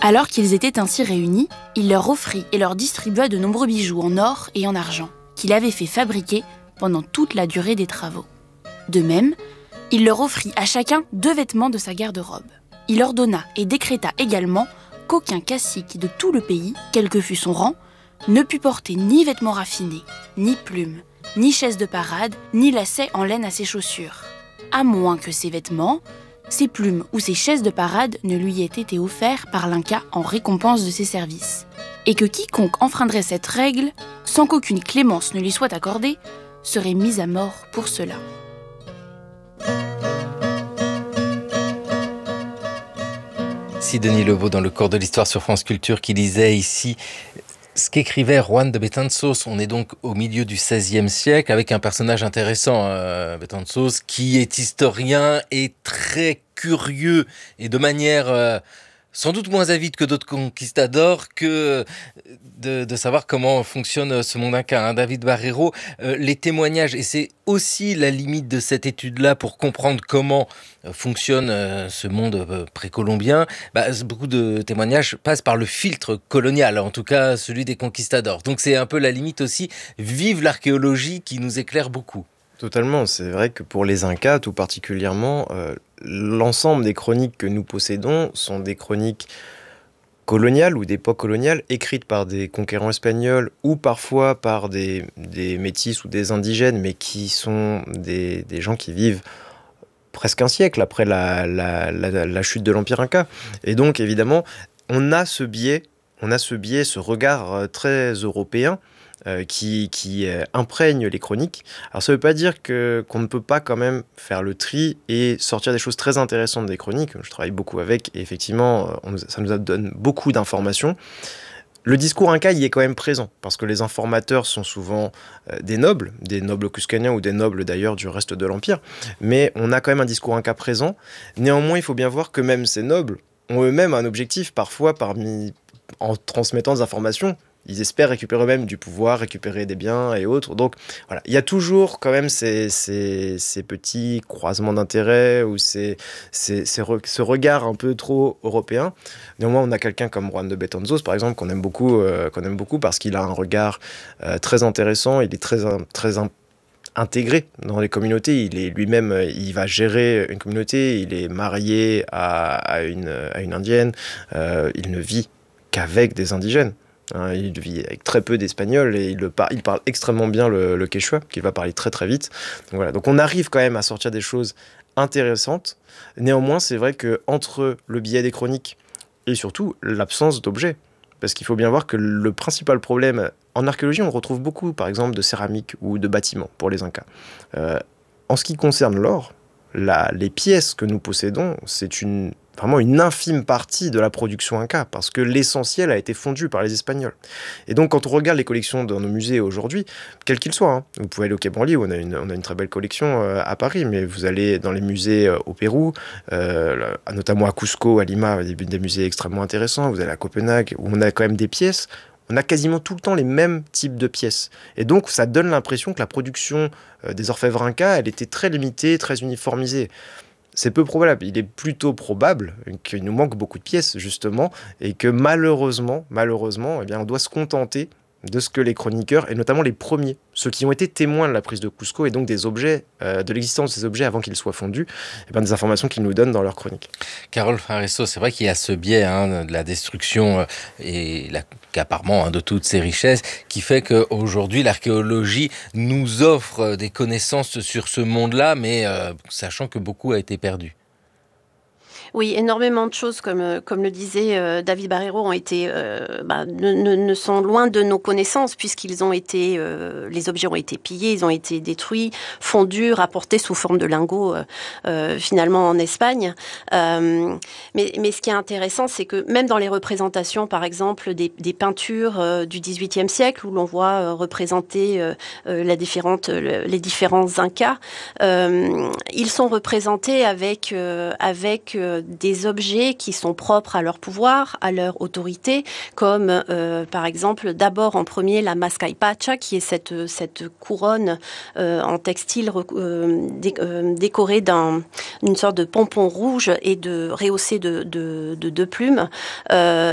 Alors qu'ils étaient ainsi réunis, il leur offrit et leur distribua de nombreux bijoux en or et en argent, qu'il avait fait fabriquer pendant toute la durée des travaux. De même, il leur offrit à chacun 2 vêtements de sa garde-robe. Il ordonna et décréta également qu'aucun cacique de tout le pays, quel que fût son rang, ne put porter ni vêtements raffinés, ni plumes, ni chaises de parade, ni lacets en laine à ses chaussures, à moins que ces vêtements, ses plumes ou ses chaises de parade ne lui aient été offerts par l'Inca en récompense de ses services, et que quiconque enfreindrait cette règle, sans qu'aucune clémence ne lui soit accordée, serait mis à mort pour cela. Sidonie Leveau dans le cours de l'histoire sur France Culture qui lisait ici ce qu'écrivait Juan de Betanzos. On est donc au milieu du XVIe siècle avec un personnage intéressant, Betanzos, qui est historien et très curieux et de manière sans doute moins avide que d'autres conquistadors que de savoir comment fonctionne ce monde inca. David Barreiro, les témoignages, et c'est aussi la limite de cette étude-là pour comprendre comment fonctionne ce monde précolombien, beaucoup de témoignages passent par le filtre colonial, en tout cas celui des conquistadors. Donc c'est un peu la limite aussi. Vive l'archéologie qui nous éclaire beaucoup. Totalement, c'est vrai que pour les Incas tout particulièrement, l'ensemble des chroniques que nous possédons sont des chroniques coloniales ou d'époque coloniale, écrites par des conquérants espagnols ou parfois par des métis ou des indigènes, mais qui sont des gens qui vivent presque un siècle après la chute de l'Empire Inca. Et donc évidemment, on a ce biais, ce regard très européen qui imprègne les chroniques. Alors ça ne veut pas dire qu'on ne peut pas quand même faire le tri et sortir des choses très intéressantes des chroniques. Je travaille beaucoup avec et effectivement, ça nous donne beaucoup d'informations. Le discours inca y est quand même présent, parce que les informateurs sont souvent des nobles cuscaniens ou des nobles d'ailleurs du reste de l'Empire, mais on a quand même un discours inca présent. Néanmoins, il faut bien voir que même ces nobles ont eux-mêmes un objectif, parfois en transmettant des informations. Ils espèrent récupérer eux-mêmes du pouvoir, récupérer des biens et autres. Donc voilà, il y a toujours quand même ces petits croisements d'intérêts ou ce regard un peu trop européen. Néanmoins, on a quelqu'un comme Juan de Betanzos, par exemple, qu'on aime beaucoup parce qu'il a un regard très intéressant. Il est très intégré dans les communautés. Il est lui-même, il va gérer une communauté. Il est marié à une indienne. Il ne vit qu'avec des indigènes. Il vit avec très peu d'espagnol et il parle extrêmement bien le quechua, qu'il va parler très très vite. Donc voilà, donc on arrive quand même à sortir des choses intéressantes. Néanmoins, c'est vrai qu'entre le biais des chroniques et surtout l'absence d'objets, parce qu'il faut bien voir que le principal problème, en archéologie, on retrouve beaucoup par exemple de céramique ou de bâtiments pour les Incas. En ce qui concerne l'or, les pièces que nous possédons, c'est vraiment une infime partie de la production inca, parce que l'essentiel a été fondu par les Espagnols. Et donc, quand on regarde les collections dans nos musées aujourd'hui, quels qu'ils soient, vous pouvez aller au Quai Branly, où on a une très belle collection à Paris, mais vous allez dans les musées au Pérou, notamment à Cusco, à Lima, des musées extrêmement intéressants, vous allez à Copenhague, où on a quand même des pièces. On a quasiment tout le temps les mêmes types de pièces. Et donc, ça donne l'impression que la production des orfèvres incas, elle était très limitée, très uniformisée. C'est peu probable. Il est plutôt probable qu'il nous manque beaucoup de pièces, justement, et que malheureusement, eh bien, on doit se contenter de ce que les chroniqueurs, et notamment les premiers, ceux qui ont été témoins de la prise de Cusco et donc des objets, de l'existence de ces objets avant qu'ils soient fondus, et bien des informations qu'ils nous donnent dans leurs chroniques. Carole Fareso, c'est vrai qu'il y a ce biais de la destruction et l'accaparement de toutes ces richesses qui fait qu'aujourd'hui l'archéologie nous offre des connaissances sur ce monde-là, mais sachant que beaucoup a été perdu. Oui, énormément de choses, comme le disait David Barreiro, ne sont loin de nos connaissances, puisqu'ils ont été, les objets ont été pillés, ils ont été détruits, fondus, rapportés sous forme de lingots, finalement en Espagne. Mais ce qui est intéressant, c'est que même dans les représentations, par exemple, des peintures du XVIIIe siècle, où l'on voit représenter les différents Incas, ils sont représentés avec des objets qui sont propres à leur pouvoir, à leur autorité, comme par exemple d'abord en premier la mascaipacha, qui est cette couronne en textile décorée d'une sorte de pompon rouge et rehaussée de deux plumes.